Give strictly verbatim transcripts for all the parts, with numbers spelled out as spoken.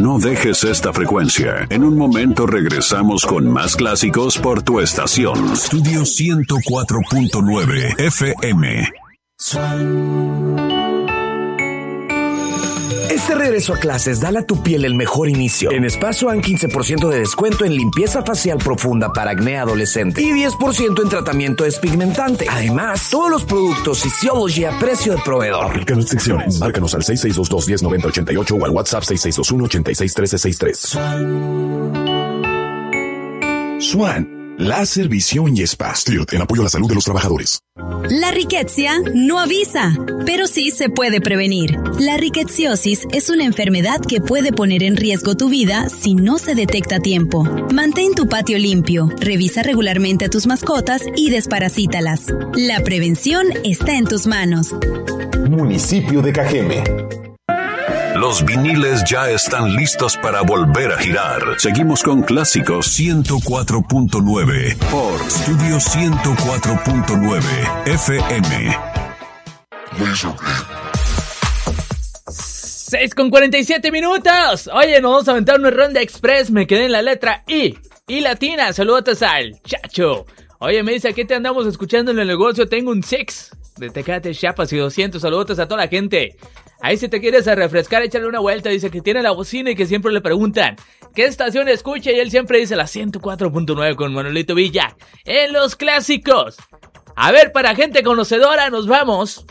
No dejes esta frecuencia. En un momento regresamos con más clásicos por tu estación. Estudio ciento cuatro punto nueve F M. Este regreso a clases, dale a tu piel el mejor inicio. En Spa Swan, quince por ciento de descuento en limpieza facial profunda para acné adolescente y diez por ciento en tratamiento despigmentante. Además, todos los productos Physiology a precio de proveedor. Aplican restricciones. Márcanos al seis seis dos dos, uno cero nueve cero ocho o al WhatsApp seis seis dos uno, ocho seis uno tres seis tres. Swan. Láser, visión y spa. Stilt, en apoyo a la salud de los trabajadores. La riqueza no avisa, pero sí se puede prevenir. La riqueciosis es una enfermedad que puede poner en riesgo tu vida si no se detecta a tiempo. Mantén tu patio limpio, revisa regularmente a tus mascotas y desparasítalas. La prevención está en tus manos. Municipio de Cajeme. Los viniles ya están listos para volver a girar. Seguimos con Clásicos ciento cuatro punto nueve por Estudio ciento cuatro punto nueve F M. seis con cuarenta y siete minutos. Oye, nos vamos a aventar una ronda express. Me quedé en la letra I. I latina. Saludos al Chacho. Oye, me dice, aquí te andamos escuchando en el negocio. Tengo un six de Tecate, Chiapas y doscientos. Saludos a toda la gente. Ahí si te quieres a refrescar, échale una vuelta. Dice que tiene la bocina y que siempre le preguntan ¿qué estación escucha? Y él siempre dice la ciento cuatro punto nueve con Manuelito Villa en los clásicos. A ver, para gente conocedora nos vamos.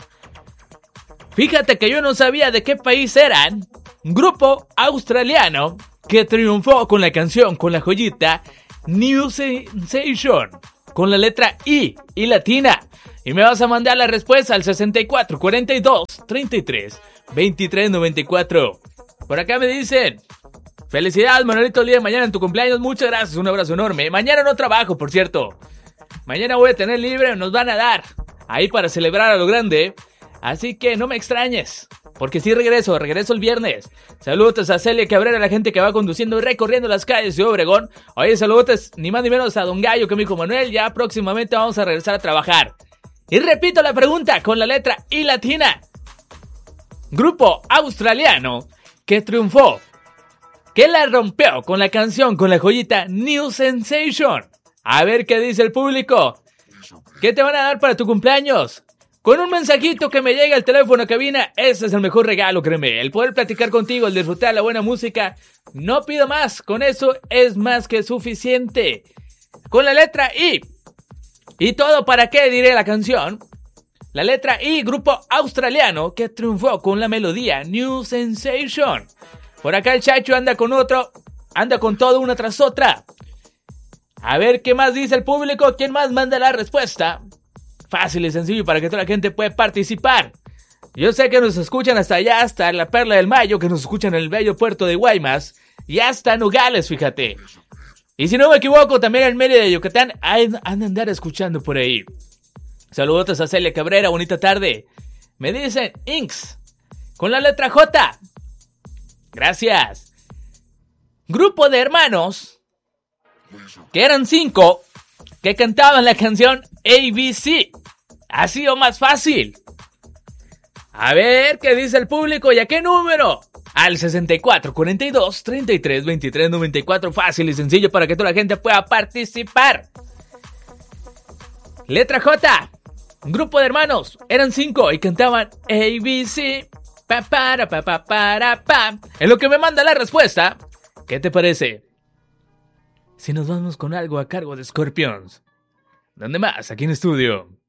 Fíjate que yo no sabía de qué país eran. Un grupo australiano que triunfó con la canción, con la joyita New Sensation, con la letra I, I latina. Y me vas a mandar la respuesta al sesenta y cuatro, cuarenta y dos, treinta y tres, veintitrés, noventa y cuatro. Por acá me dicen, felicidades Manuelito, el día de mañana en tu cumpleaños, muchas gracias, un abrazo enorme. Mañana no trabajo, por cierto. Mañana voy a tener libre, nos van a dar ahí para celebrar a lo grande. Así que no me extrañes, porque sí regreso, regreso el viernes. Saludos a Celia Cabrera, la gente que va conduciendo y recorriendo las calles de Obregón. Oye, saludos ni más ni menos a Don Gallo, que me dijo Manuel, ya próximamente vamos a regresar a trabajar. Y repito la pregunta con la letra I latina. Grupo australiano que triunfó, que la rompió con la canción, con la joyita New Sensation. A ver qué dice el público. ¿Qué te van a dar para tu cumpleaños? Con un mensajito que me llegue al teléfono cabina, ese es el mejor regalo, créeme. El poder platicar contigo, el disfrutar la buena música. No pido más, con eso es más que suficiente. Con la letra I. ¿Y todo para qué? Diré la canción. La letra I, grupo australiano que triunfó con la melodía New Sensation. Por acá el Chacho anda con otro, anda con todo una tras otra. A ver qué más dice el público, quién más manda la respuesta. Fácil y sencillo para que toda la gente pueda participar. Yo sé que nos escuchan hasta allá, hasta la Perla del Mayo, que nos escuchan en el bello puerto de Guaymas y hasta Nogales, fíjate. Y si no me equivoco, también en Mérida de Yucatán han, han de andar escuchando por ahí. Saludos a Celia Cabrera, bonita tarde. Me dicen Inks, con la letra J. Gracias. Grupo de hermanos, que eran cinco, que cantaban la canción A B C. Ha sido más fácil. A ver qué dice el público y a qué número. Al sesenta y cuatro, cuarenta y dos, treinta y tres, veintitrés, noventa y cuatro. Fácil y sencillo para que toda la gente pueda participar. Letra J. Un grupo de hermanos. Eran cinco y cantaban A B C. Pa, para, pa, pa, para, pa. En lo que me manda la respuesta. ¿Qué te parece? Si nos vamos con algo a cargo de Scorpions. ¿Dónde más? Aquí en estudio.